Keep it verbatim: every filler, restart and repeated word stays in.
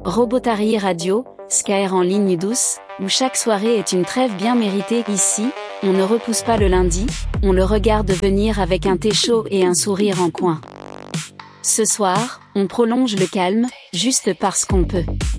Robotari Radio, Skyr en ligne douce, où chaque soirée est une trêve bien méritée. Ici, on ne repousse pas le lundi, on le regarde venir avec un thé chaud et un sourire en coin. Ce soir, on prolonge le calme, juste parce qu'on peut.